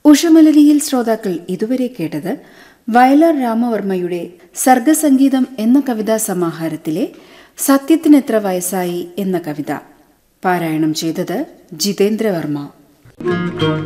ഉഷമലരിയിൽ ശ്രോതാക്കൾ ഇതുവരെ കേട്ടത് വയലാർ രാമവർമ്മയുടെ സർഗസംഗീതം എന്ന കവിതാ സമാഹാരത്തിലെ സത്യത്തിനെത്ര വയസ്സായി എന്ന കവിത. പാരായണം ചെയ്തത് ജിതേന്ദ്രവർമ്മ.